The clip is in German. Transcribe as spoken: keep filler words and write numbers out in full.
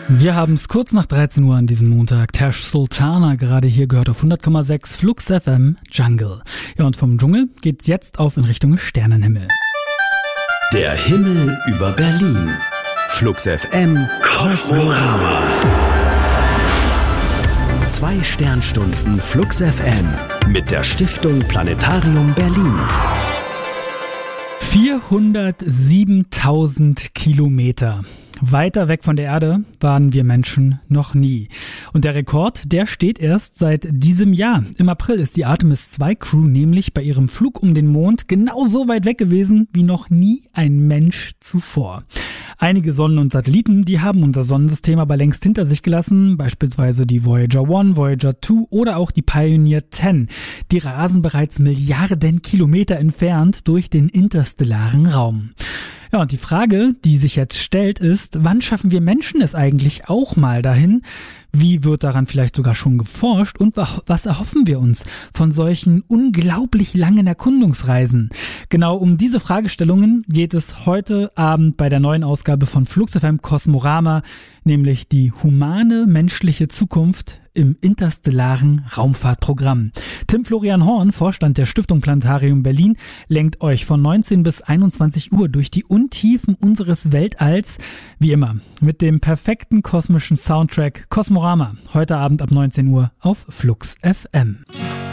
Wir haben es kurz nach dreizehn Uhr an diesem Montag. Tash Sultana gerade hier gehört auf hundert Komma sechs Flux F M Jungle. Ja, und vom Dschungel geht's jetzt auf in Richtung Sternenhimmel. Der Himmel über Berlin. Flux F M Kosmorama. Zwei Sternstunden Flux F M mit der Stiftung Planetarium Berlin. vierhundertsiebentausend Kilometer. Weiter weg von der Erde waren wir Menschen noch nie. Und der Rekord, der steht erst seit diesem Jahr. Im April ist die Artemis zwei Crew nämlich bei ihrem Flug um den Mond genauso weit weg gewesen wie noch nie ein Mensch zuvor. Einige Sonnen und Satelliten, die haben unser Sonnensystem aber längst hinter sich gelassen, beispielsweise die Voyager eins, Voyager zwei oder auch die Pioneer zehn. Die rasen bereits Milliarden Kilometer entfernt durch den interstellaren Raum. Ja, und die Frage, die sich jetzt stellt, ist, wann schaffen wir Menschen es eigentlich auch mal dahin? Wie wird daran vielleicht sogar schon geforscht? Und was erhoffen wir uns von solchen unglaublich langen Erkundungsreisen? Genau um diese Fragestellungen geht es heute Abend bei der neuen Ausgabe von Flux F M Kosmorama, nämlich die humane menschliche Zukunft im interstellaren Raumfahrtprogramm. Tim Florian Horn, Vorstand der Stiftung Planetarium Berlin, lenkt euch von neunzehn bis einundzwanzig Uhr durch die Untiefen unseres Weltalls, wie immer, mit dem perfekten kosmischen Soundtrack Kosmorama, heute Abend ab neunzehn Uhr auf Flux F M.